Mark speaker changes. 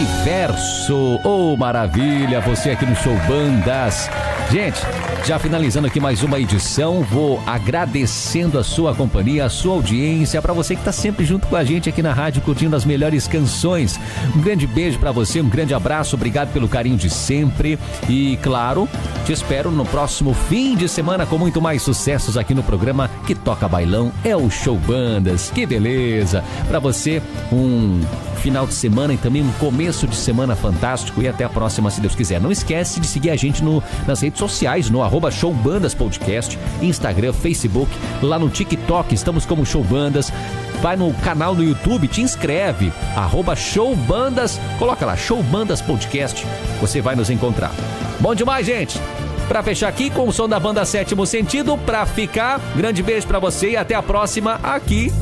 Speaker 1: Universo. Oh, maravilha, você aqui no Show Bandas. Gente, já finalizando aqui mais uma edição, vou agradecendo a sua companhia, a sua audiência, para você que está sempre junto com a gente aqui na rádio, curtindo as melhores canções. Um grande beijo para você, um grande abraço, obrigado pelo carinho de sempre e, claro, te espero no próximo fim de semana com muito mais sucessos aqui no programa que toca bailão, é o Show Bandas. Que beleza! Para você, um final de semana e também um começo de semana fantástico e até a próxima, se Deus quiser. Não esquece de seguir a gente nas redes sociais, no @showbandaspodcast, Instagram, Facebook, lá no TikTok, estamos como Show Bandas. Vai no canal do YouTube, te inscreve, @showbandas, coloca lá, Show Bandas Podcast, você vai nos encontrar. Bom demais, gente! Pra fechar aqui com o som da banda Sétimo Sentido, pra ficar, grande beijo pra você e até a próxima aqui